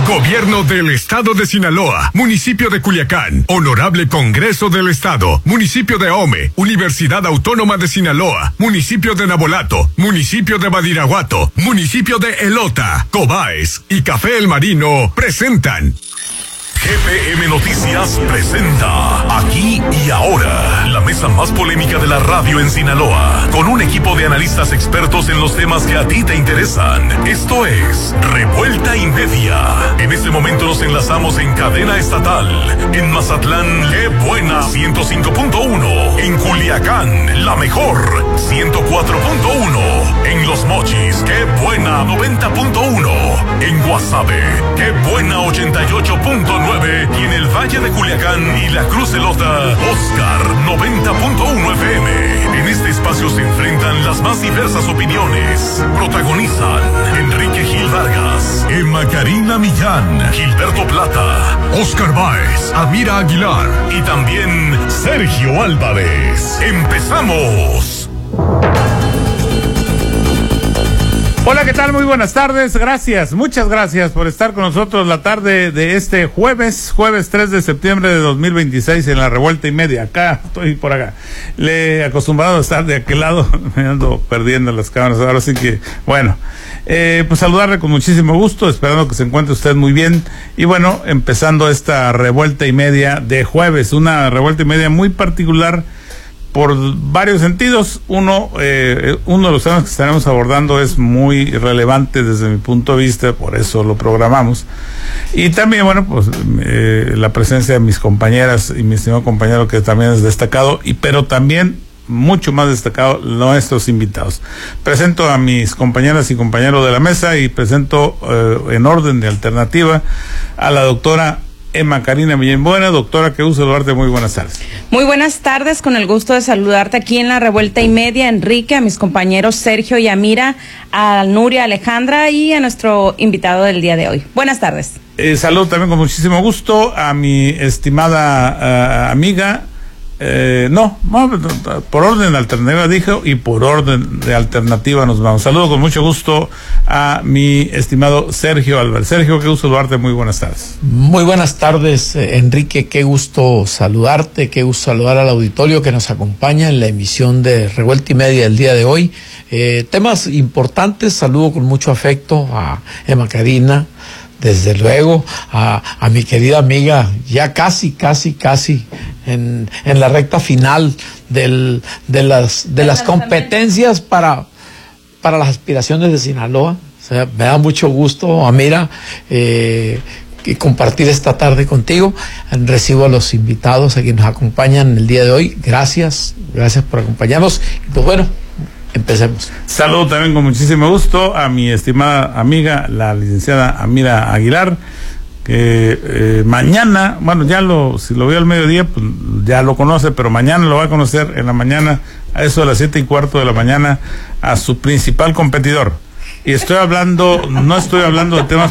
Gobierno del Estado de Sinaloa, Municipio de Culiacán, Honorable Congreso del Estado, Municipio de Ahome, Universidad Autónoma de Sinaloa, Municipio de Nabolato, Municipio de Badiraguato, Municipio de Elota, Cobaes y Café El Marino presentan GPM Noticias presenta Aquí y Ahora, la mesa más polémica de la radio en Sinaloa, con un equipo de analistas expertos en los temas que a ti te interesan. Esto es Revuelta y Media. En este momento nos enlazamos en cadena estatal. En Mazatlán, qué buena, 105.1. En Culiacán, la mejor, 104.1. En Los Mochis, qué buena, 90.1. En Guasave, qué buena, 88.9. Y en el Valle de Culiacán y la Cruz Elota, Oscar 90.1 FM. En este espacio se enfrentan las más diversas opiniones. Protagonizan Enrique Gil Vargas, Emma Karina Millán, Gilberto Plata, Oscar Báez, Amira Aguilar y también Sergio Álvarez. ¡Empezamos! Hola, ¿qué tal? Muy buenas tardes, gracias, muchas gracias por estar con nosotros la tarde de este jueves 3 de septiembre de 2026 en la Revuelta y Media. Acá, estoy por acá. Le he acostumbrado a estar de aquel lado, me ando perdiendo las cámaras, ahora sí que, bueno, pues saludarle con muchísimo gusto, esperando que se encuentre usted muy bien. Y bueno, empezando esta Revuelta y Media de jueves, una Revuelta y Media muy particular, por varios sentidos. Uno de los temas que estaremos abordando es muy relevante desde mi punto de vista, por eso lo programamos. Y también, bueno, pues la presencia de mis compañeras y mi estimado compañero, que también es destacado, pero también mucho más destacado nuestros invitados. Presento a mis compañeras y compañeros de la mesa y presento en orden de alternativa a la doctora Emma Karina Millán. Buena, doctora, qué gusto saludarte, muy buenas tardes. Muy buenas tardes, con el gusto de saludarte aquí en la Revuelta y Media, Enrique, a mis compañeros Sergio y Amira, a Nuria, Alejandra y a nuestro invitado del día de hoy. Buenas tardes. Saludo también con muchísimo gusto a mi estimada amiga, por orden de alternativa dijo, y por orden de alternativa nos vamos. Saludo con mucho gusto a mi estimado Sergio Álvarez. Sergio, qué gusto saludarte, muy buenas tardes. Muy buenas tardes, Enrique, qué gusto saludarte, qué gusto saludar al auditorio que nos acompaña en la emisión de Revuelta y Media del día de hoy. Temas importantes, saludo con mucho afecto a Emma Karina, desde luego a mi querida amiga, ya casi en la recta final de las competencias para las aspiraciones de Sinaloa. O sea, me da mucho gusto, Amira, compartir esta tarde contigo. Recibo a los invitados a quienes nos acompañan el día de hoy. Gracias por acompañarnos. Y pues bueno, empecemos. Saludo también con muchísimo gusto a mi estimada amiga, la licenciada Amira Aguilar, que mañana, bueno, si lo veo al mediodía, pues ya lo conoce, pero mañana lo va a conocer en la mañana, a eso de las 7:15 de la mañana, a su principal competidor. Y no estoy hablando de temas